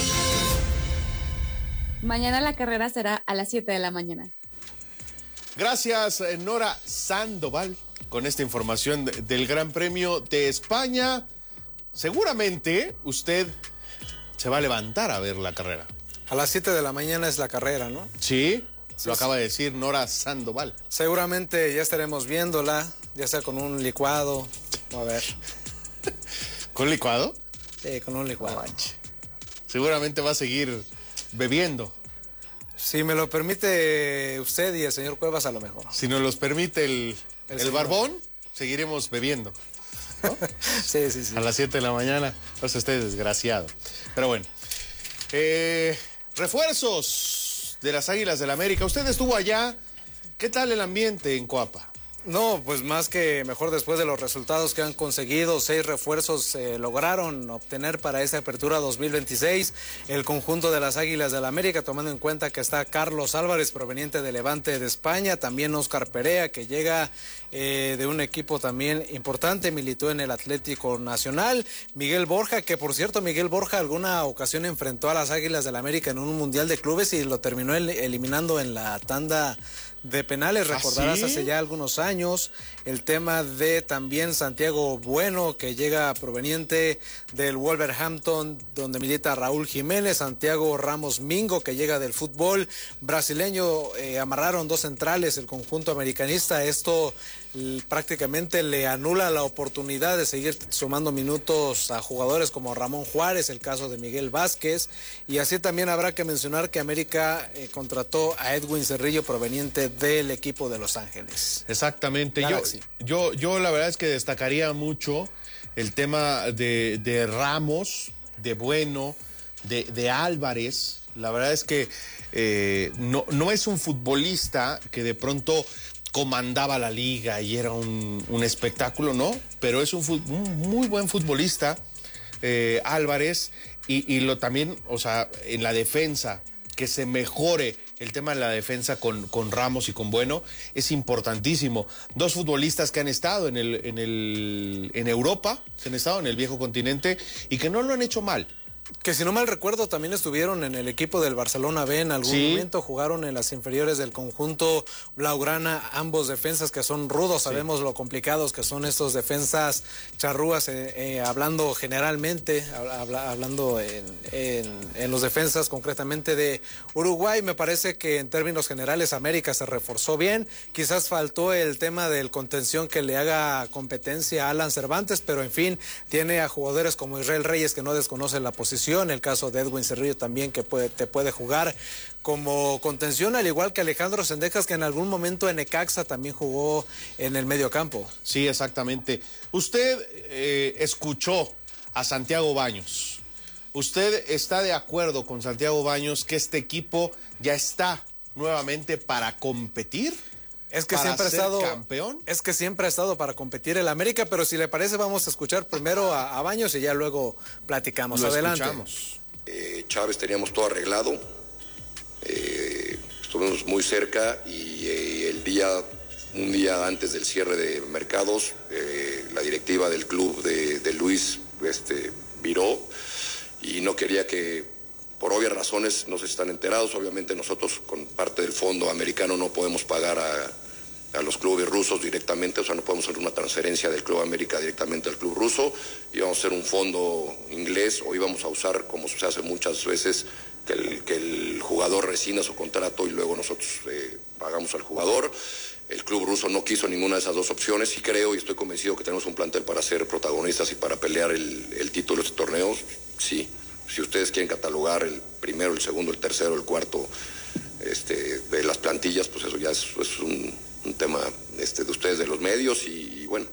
Mañana la carrera será a las 7 de la mañana. Gracias, Nora Sandoval, con esta información del Gran Premio de España. Seguramente usted se va a levantar a ver la carrera. A las 7 de la mañana es la carrera, ¿no? Sí, lo acaba de decir Nora Sandoval. Seguramente ya estaremos viéndola, ya sea con un licuado. A ver. ¿Con licuado? Sí, con un licuado. Seguramente va a seguir bebiendo. Si me lo permite usted y el señor Cuevas, a lo mejor. Si nos los permite el barbón, seguiremos bebiendo, ¿no? Sí. A las 7 de la mañana, pues usted es desgraciado. Pero bueno, refuerzos de las Águilas del América. Usted estuvo allá. ¿Qué tal el ambiente en Coapa? No, pues más que mejor después de los resultados que han conseguido, 6 refuerzos lograron obtener para esta apertura 2026 el conjunto de las Águilas del América, tomando en cuenta que está Carlos Álvarez, proveniente de Levante de España, también Óscar Perea, que llega de un equipo también importante, militó en el Atlético Nacional, Miguel Borja, que por cierto Miguel Borja alguna ocasión enfrentó a las Águilas del América en un Mundial de Clubes y lo terminó eliminando en la tanda de penales, recordarás, ¿sí? Hace ya algunos años. El tema de también Santiago Bueno, que llega proveniente del Wolverhampton, donde milita Raúl Jiménez. Santiago Ramos Mingo, que llega del fútbol brasileño. Amarraron 2 centrales el conjunto americanista. Esto prácticamente le anula la oportunidad de seguir sumando minutos a jugadores como Ramón Juárez, el caso de Miguel Vázquez, y así también habrá que mencionar que América contrató a Edwin Cerrillo, proveniente del equipo de Los Ángeles. Exactamente. Yo la verdad es que destacaría mucho el tema de Ramos, de Bueno, de Álvarez. La verdad es que no es un futbolista que de pronto comandaba la liga y era un espectáculo, ¿no? Pero es un muy buen futbolista, Álvarez, y lo también, o sea, en la defensa, que se mejore el tema de la defensa con Ramos y con Bueno, es importantísimo. 2 futbolistas que han estado en Europa, que han estado en el viejo continente y que no lo han hecho mal. Que si no mal recuerdo también estuvieron en el equipo del Barcelona B en algún momento, jugaron en las inferiores del conjunto blaugrana, ambos defensas que son rudos, sabemos lo complicados que son estos defensas charrúas, hablando generalmente, hablando en los defensas concretamente de Uruguay. Me parece que en términos generales América se reforzó bien, quizás faltó el tema del contención que le haga competencia a Alan Cervantes, pero en fin, tiene a jugadores como Israel Reyes que no desconocen la posición, el caso de Edwin Cerrillo también que te puede jugar como contención, al igual que Alejandro Sendejas, que en algún momento en Necaxa también jugó en el medio campo. Sí, exactamente. Usted escuchó a Santiago Baños. ¿Usted está de acuerdo con Santiago Baños que este equipo ya está nuevamente para competir? Es que siempre ha estado campeón. Es que siempre ha estado para competir el América, pero si le parece vamos a escuchar primero a Baños y ya luego platicamos. Adelante. Escuchamos. Chávez teníamos todo arreglado, estuvimos muy cerca y un día antes del cierre de mercados, la directiva del club de Luis viró y no quería que, por obvias razones, no se están enterados, obviamente nosotros con parte del fondo americano no podemos pagar a los clubes rusos directamente, o sea, no podemos hacer una transferencia del Club América directamente al club ruso, íbamos a hacer un fondo inglés o íbamos a usar, como se hace muchas veces, que el jugador rescinde su contrato y luego nosotros pagamos al jugador. El club ruso no quiso ninguna de esas dos opciones y creo y estoy convencido que tenemos un plantel para ser protagonistas y para pelear el título de este torneo. Sí, si ustedes quieren catalogar el primero, el segundo, el tercero, el cuarto de las plantillas, pues eso ya es un tema de ustedes, de los medios y bueno,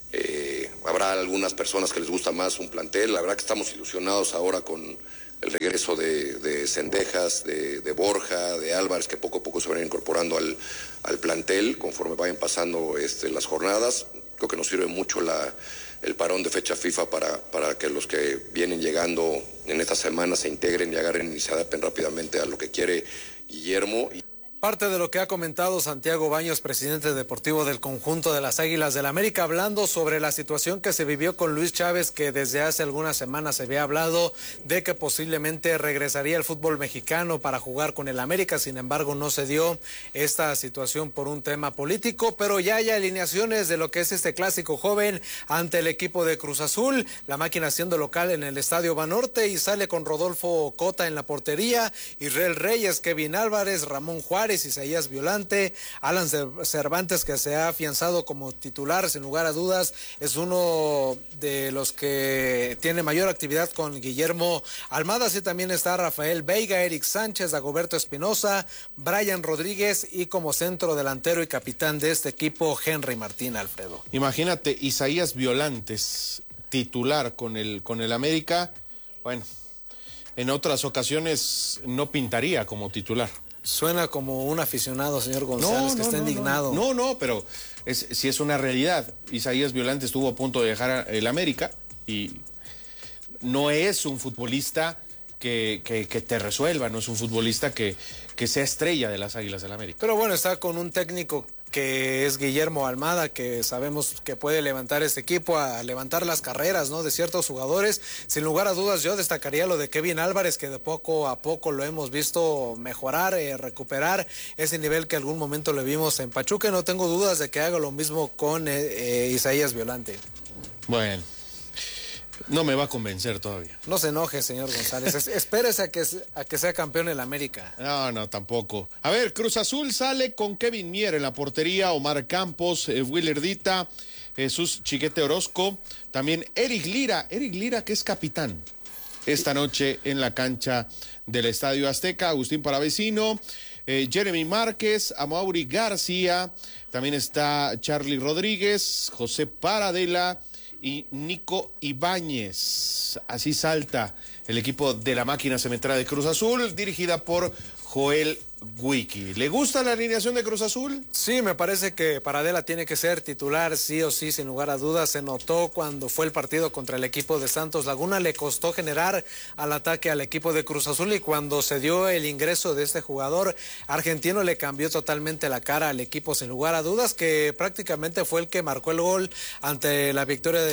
habrá algunas personas que les gusta más un plantel. La verdad que estamos ilusionados ahora con el regreso de Cendejas, de Borja, de Álvarez, que poco a poco se van incorporando al plantel conforme vayan pasando las jornadas. Creo que nos sirve mucho el parón de fecha FIFA para que los que vienen llegando en esta semana se integren y agarren y se adapten rápidamente a lo que quiere Guillermo. Parte de lo que ha comentado Santiago Baños, presidente deportivo del conjunto de las Águilas del América, hablando sobre la situación que se vivió con Luis Chávez, que desde hace algunas semanas se había hablado de que posiblemente regresaría al fútbol mexicano para jugar con el América. Sin embargo, no se dio esta situación por un tema político, pero ya hay alineaciones de lo que es este clásico joven ante el equipo de Cruz Azul. La máquina siendo local en el Estadio Banorte y sale con Rodolfo Cota en la portería, Israel Reyes, Kevin Álvarez, Ramón Juárez, Isaías Violante, Alan Cervantes, que se ha afianzado como titular, sin lugar a dudas, es uno de los que tiene mayor actividad con Guillermo Almada. Así también está Rafael Veiga, Eric Sánchez, Dagoberto Espinosa, Brian Rodríguez y como centro delantero y capitán de este equipo, Henry Martín, Alfredo. Imagínate, Isaías Violantes, titular con el América, bueno, en otras ocasiones no pintaría como titular. Suena como un aficionado, señor González, que está indignado. No, pero sí es una realidad. Isaías Violante estuvo a punto de dejar el América y no es un futbolista que te resuelva, no es un futbolista que sea estrella de las Águilas del América. Pero bueno, está con un técnico que es Guillermo Almada, que sabemos que puede levantar este equipo, a levantar las carreras, ¿no?, de ciertos jugadores. Sin lugar a dudas, yo destacaría lo de Kevin Álvarez, que de poco a poco lo hemos visto mejorar, recuperar ese nivel que algún momento le vimos en Pachuca. No tengo dudas de que haga lo mismo con Isaías Violante. Bueno, no me va a convencer todavía. No se enoje, señor González. Espérese a que sea campeón el América. No, tampoco. A ver, Cruz Azul sale con Kevin Mier en la portería, Omar Campos, Willer Dita, Jesús Chiquete Orozco, también Eric Lira, que es capitán esta noche en la cancha del Estadio Azteca, Agustín Palavecino, Jeremy Márquez, Amaury García, también está Charlie Rodríguez, José Paradela y Nico Ibáñez. Así salta el equipo de la máquina cementera de Cruz Azul, dirigida por Joel Wiki. ¿Le gusta la alineación de Cruz Azul? Sí, me parece que Paradela tiene que ser titular, sí o sí, sin lugar a dudas. Se notó cuando fue el partido contra el equipo de Santos Laguna, le costó generar al ataque al equipo de Cruz Azul, y cuando se dio el ingreso de este jugador argentino le cambió totalmente la cara al equipo, sin lugar a dudas, que prácticamente fue el que marcó el gol en la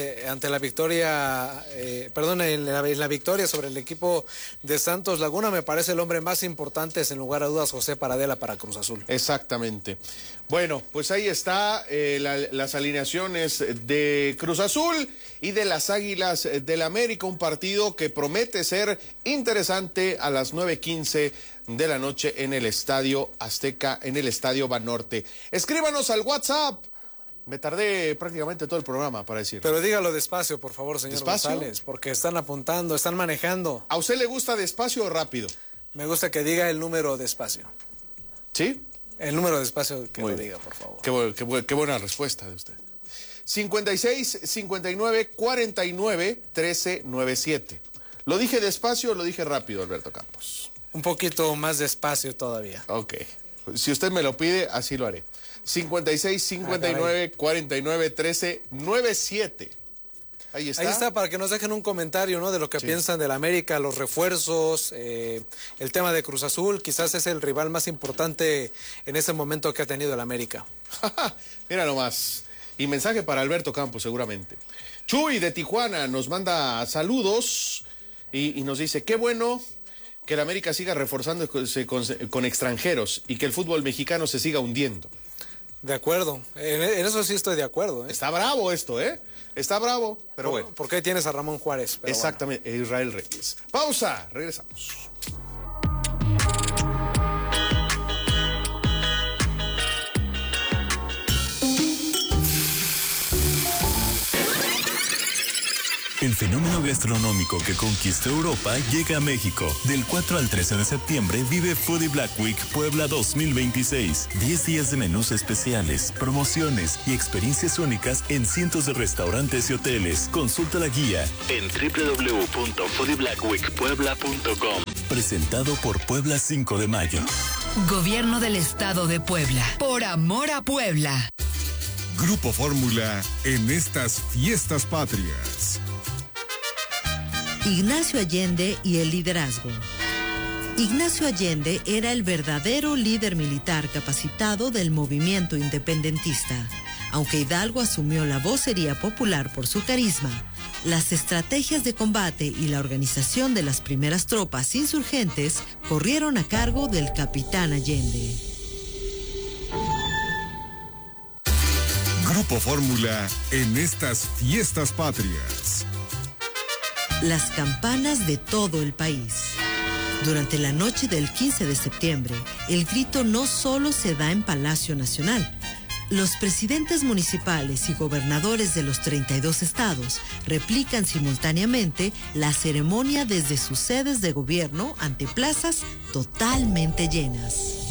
victoria sobre el equipo de Santos Laguna. Me parece el hombre más importante, sin lugar a dudas, José Paradela, para Cruz Azul. Exactamente. Bueno, pues ahí está las alineaciones de Cruz Azul y de las Águilas del América, un partido que promete ser interesante a las 9:15 de la noche en el Estadio Azteca, en el Estadio Banorte. Escríbanos al WhatsApp. Me tardé prácticamente todo el programa para decir. Pero dígalo despacio, por favor, señor ¿Despacio? González, porque están apuntando, están manejando. ¿A usted le gusta despacio o rápido? Me gusta que diga el número despacio. ¿Sí? El número despacio que lo diga, por favor. Qué buena respuesta de usted. 56 59 49 13 97. ¿Lo dije despacio o lo dije rápido, Alberto Campos? Un poquito más despacio todavía. Ok. Si usted me lo pide, así lo haré. 56 59 49 13 97. Ahí está, para que nos dejen un comentario, ¿no?, de lo que piensan del América, los refuerzos, el tema de Cruz Azul. Quizás es el rival más importante en ese momento que ha tenido el América. Mira nomás. Y mensaje para Alberto Campos, seguramente. Chuy de Tijuana nos manda saludos y nos dice: qué bueno que el América siga reforzándose con extranjeros y que el fútbol mexicano se siga hundiendo. De acuerdo, en eso sí estoy de acuerdo. Está bravo esto, Está bravo, pero bueno. ¿Por qué tienes a Ramón Juárez? Pero exactamente, bueno. Israel Reyes. Pausa, regresamos. El fenómeno gastronómico que conquistó Europa llega a México. Del 4 al 13 de septiembre vive Foodie Black Week Puebla 2026. 10 días de menús especiales, promociones y experiencias únicas en cientos de restaurantes y hoteles. Consulta la guía en www.foodieblackweekpuebla.com. Presentado por Puebla 5 de Mayo. Gobierno del Estado de Puebla. Por amor a Puebla. Grupo Fórmula en estas fiestas patrias. Ignacio Allende y el liderazgo. Ignacio Allende era el verdadero líder militar capacitado del movimiento independentista. Aunque Hidalgo asumió la vocería popular por su carisma, las estrategias de combate y la organización de las primeras tropas insurgentes corrieron a cargo del capitán Allende. Grupo Fórmula en estas fiestas patrias. Las campanas de todo el país. Durante la noche del 15 de septiembre, el grito no solo se da en Palacio Nacional. Los presidentes municipales y gobernadores de los 32 estados replican simultáneamente la ceremonia desde sus sedes de gobierno ante plazas totalmente llenas.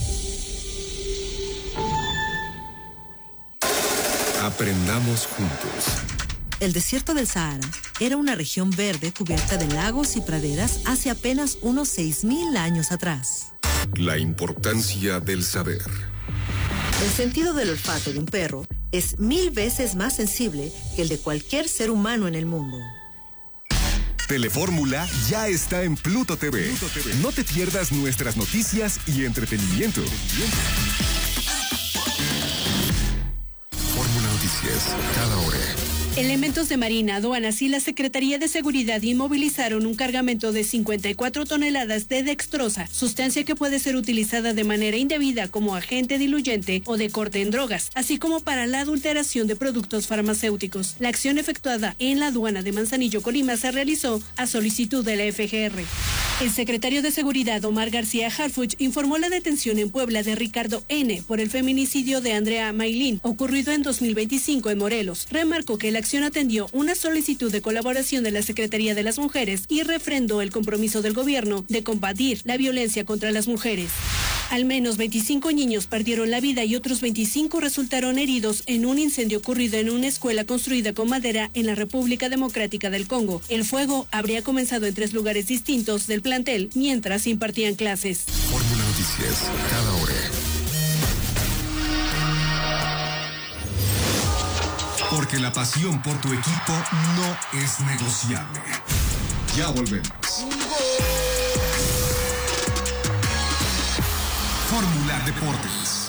Aprendamos juntos. El desierto del Sahara era una región verde cubierta de lagos y praderas hace apenas unos 6,000 años atrás. La importancia del saber. El sentido del olfato de un perro es 1000 veces más sensible que el de cualquier ser humano en el mundo. Telefórmula ya está en Pluto TV. No te pierdas nuestras noticias y entretenimiento. Fórmula Noticias, cada hora. Elementos de Marina, Aduanas y la Secretaría de Seguridad inmovilizaron un cargamento de 54 toneladas de dextrosa, sustancia que puede ser utilizada de manera indebida como agente diluyente o de corte en drogas, así como para la adulteración de productos farmacéuticos. La acción efectuada en la aduana de Manzanillo, Colima, se realizó a solicitud de la FGR. El secretario de Seguridad, Omar García Harfuch, informó la detención en Puebla de Ricardo N. por el feminicidio de Andrea Maylin, ocurrido en 2025 en Morelos. Remarcó que la acción atendió una solicitud de colaboración de la Secretaría de las Mujeres y refrendó el compromiso del gobierno de combatir la violencia contra las mujeres. Al menos 25 niños perdieron la vida y otros 25 resultaron heridos en un incendio ocurrido en una escuela construida con madera en la República Democrática del Congo. El fuego habría comenzado en 3 lugares distintos del plantel mientras se impartían clases. Fórmula Noticias, cada hora. Porque la pasión por tu equipo no es negociable. Ya volvemos. Fórmula Deportes.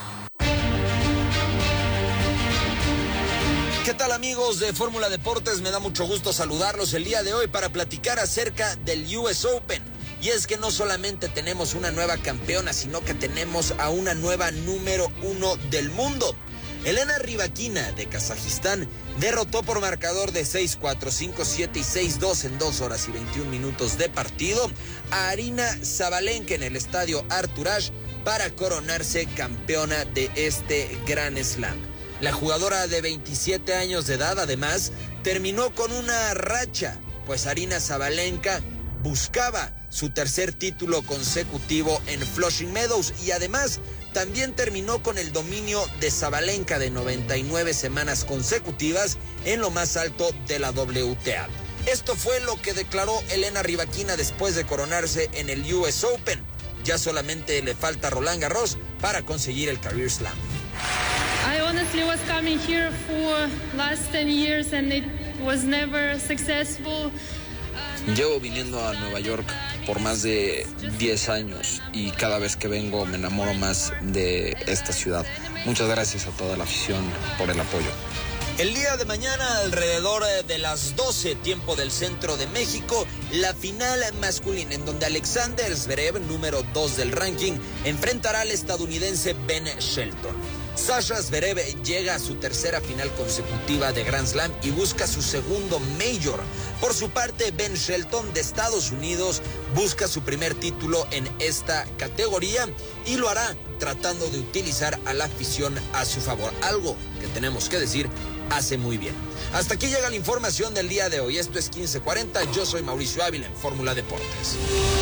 ¿Qué tal, amigos de Fórmula Deportes? Me da mucho gusto saludarlos el día de hoy para platicar acerca del US Open. Y es que no solamente tenemos una nueva campeona, sino que tenemos a una nueva número 1 del mundo. Elena Rybakina de Kazajistán derrotó por marcador de 6-4, 5-7 y 6-2 en 2 horas y 21 minutos de partido a Aryna Sabalenka en el estadio Artur Ashe para coronarse campeona de este Grand Slam. La jugadora de 27 años de edad, además, terminó con una racha, pues Aryna Sabalenka buscaba su tercer título consecutivo en Flushing Meadows y además también terminó con el dominio de Sabalenka de 99 semanas consecutivas en lo más alto de la WTA. Esto fue lo que declaró Elena Rybakina después de coronarse en el US Open. Ya solamente le falta Roland Garros para conseguir el Career Slam. I honestly was coming here for last 10 years and it was never successful. Llevo viniendo a Nueva York por más de 10 años y cada vez que vengo me enamoro más de esta ciudad. Muchas gracias a toda la afición por el apoyo. El día de mañana, alrededor de las 12, tiempo del centro de México, la final masculina en donde Alexander Zverev, número 2 del ranking, enfrentará al estadounidense Ben Shelton. Sasha Zverev llega a su tercera final consecutiva de Grand Slam y busca su segundo Major. Por su parte, Ben Shelton de Estados Unidos busca su primer título en esta categoría y lo hará tratando de utilizar a la afición a su favor, algo que tenemos que decir hace muy bien. Hasta aquí llega la información del día de hoy. Esto es 1540. Yo soy Mauricio Ávila en Fórmula Deportes.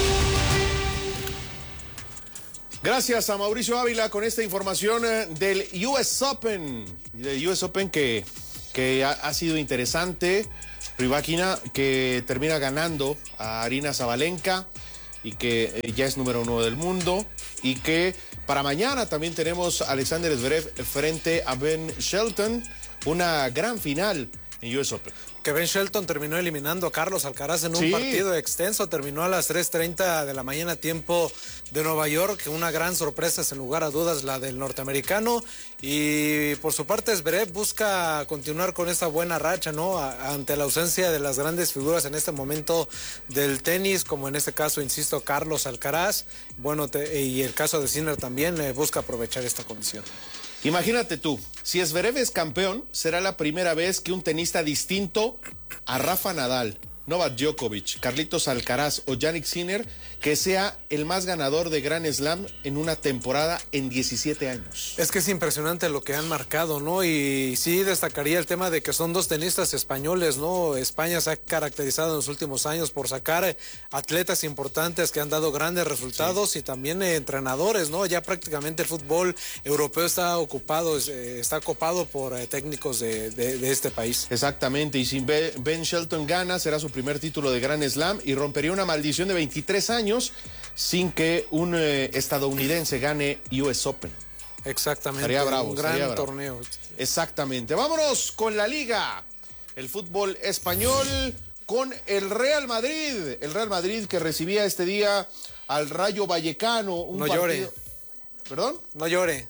Gracias a Mauricio Ávila con esta información del US Open. Del US Open que ha sido interesante. Rybakina que termina ganando a Aryna Sabalenka y que ya es número 1 del mundo. Y que para mañana también tenemos a Alexander Zverev frente a Ben Shelton. Una gran final en US Open. Que Ben Shelton terminó eliminando a Carlos Alcaraz en un partido extenso, terminó a las 3:30 de la mañana tiempo de Nueva York, una gran sorpresa sin lugar a dudas la del norteamericano, y por su parte Zverev busca continuar con esa buena racha, ¿no? Ante la ausencia de las grandes figuras en este momento del tenis, como en este caso, insisto, Carlos Alcaraz, bueno, y el caso de Sinner también busca aprovechar esta condición. Imagínate tú, si Zverev es campeón, será la primera vez que un tenista distinto a Rafa Nadal, Novak Djokovic, Carlitos Alcaraz o Jannik Sinner, que sea el más ganador de Grand Slam en una temporada en 17 años. Es que es impresionante lo que han marcado, ¿no? Y sí destacaría el tema de que son dos tenistas españoles, ¿no? España se ha caracterizado en los últimos años por sacar atletas importantes que han dado grandes resultados y también entrenadores, ¿no? Ya prácticamente el fútbol europeo está copado por técnicos de este país. Exactamente, y si Ben Shelton gana, será su primer título de Grand Slam y rompería una maldición de 23 años sin que un estadounidense gane US Open. Exactamente. Estaría bravo. Un gran torneo. Exactamente. Vámonos con la Liga. El fútbol español con el Real Madrid. El Real Madrid que recibía este día al Rayo Vallecano. No llore. ¿Perdón? No llore.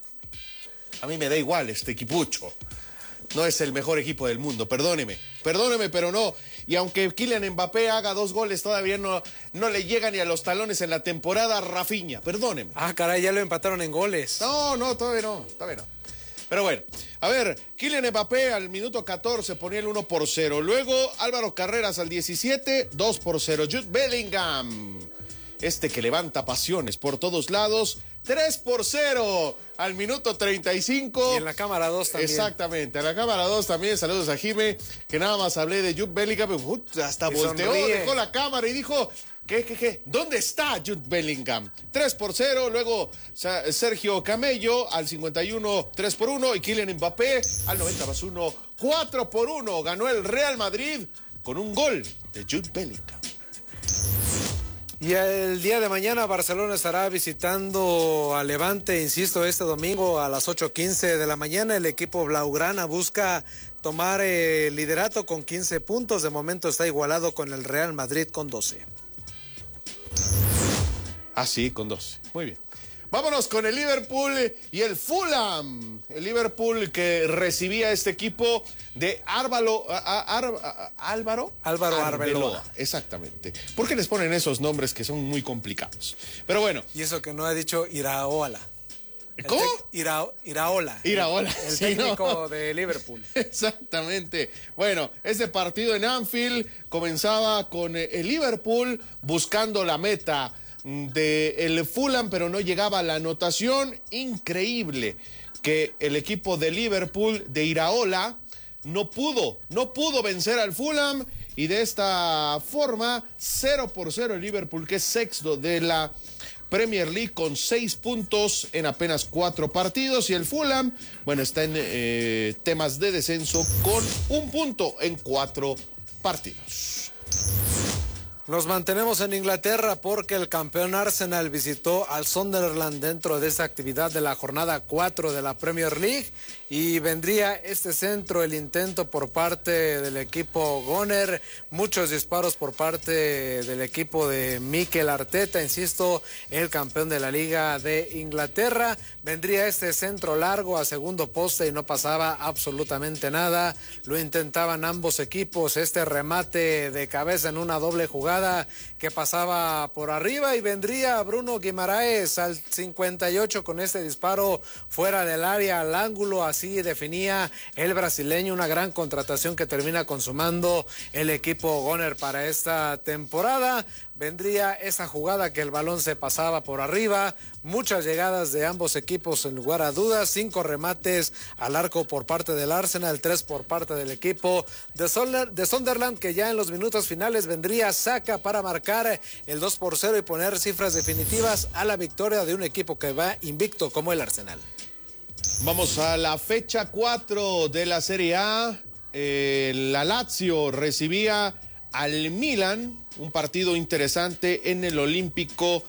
A mí me da igual este equipucho. No es el mejor equipo del mundo, perdóneme, pero no. Y aunque Kylian Mbappé haga 2 goles, todavía no le llega ni a los talones en la temporada Rafinha, perdóneme. Caray, ya lo empataron en goles. No, todavía no. Pero bueno, a ver, Kylian Mbappé al minuto 14 ponía el 1-0. Luego Álvaro Carreras al 17, 2-0. Jude Bellingham, que levanta pasiones por todos lados, 3-0 al minuto 35. Y en la cámara 2 también. Exactamente, en la cámara 2 también. Saludos a Jime, que nada más hablé de Jude Bellingham, hasta volteó, dejó la cámara y dijo, ¿qué? ¿Dónde está Jude Bellingham? 3-0, luego Sergio Camello al 51, 3-1, y Kylian Mbappé al 90+1, 4-1. Ganó el Real Madrid con un gol de Jude Bellingham. Y el día de mañana Barcelona estará visitando a Levante, insisto, este domingo a las 8:15 de la mañana. El equipo blaugrana busca tomar el liderato con 15 puntos. De momento está igualado con el Real Madrid con 12. Sí, con 12. Muy bien. Vámonos con el Liverpool y el Fulham. El Liverpool que recibía este equipo de Álvaro Arbeloa. Exactamente. ¿Por qué les ponen esos nombres que son muy complicados? Pero bueno. Y eso que no ha dicho Iraola. ¿Cómo? Iraola. El técnico de Liverpool. Exactamente. Bueno, este partido en Anfield comenzaba con el Liverpool buscando la meta del Fulham, pero no llegaba a la anotación. Increíble que el equipo de Liverpool de Iraola no pudo vencer al Fulham, y de esta forma 0-0 el Liverpool, que es sexto de la Premier League con 6 puntos en apenas 4 partidos, y el Fulham, bueno, está en temas de descenso con 1 punto en 4 partidos. Nos mantenemos en Inglaterra porque el campeón Arsenal visitó al Sunderland dentro de esta actividad de la jornada 4 de la Premier League, y vendría este centro, el intento por parte del equipo Gunner, muchos disparos por parte del equipo de Mikel Arteta, insisto, el campeón de la Liga de Inglaterra. Vendría este centro largo a segundo poste y no pasaba absolutamente nada. Lo intentaban ambos equipos, este remate de cabeza en una doble jugada jugada que pasaba por arriba y vendría Bruno Guimaraes al 58 con este disparo fuera del área al ángulo. Así definía el brasileño, una gran contratación que termina consumando el equipo Goner para esta temporada. Vendría esa jugada que el balón se pasaba por arriba, muchas llegadas de ambos equipos sin lugar a dudas, 5 remates al arco por parte del Arsenal, 3 por parte del equipo de Sunderland, que ya en los minutos finales vendría Saka para marcar el 2-0 y poner cifras definitivas a la victoria de un equipo que va invicto como el Arsenal. Vamos a la fecha 4 de la Serie A. La Lazio recibía al Milan, un partido interesante en el Olímpico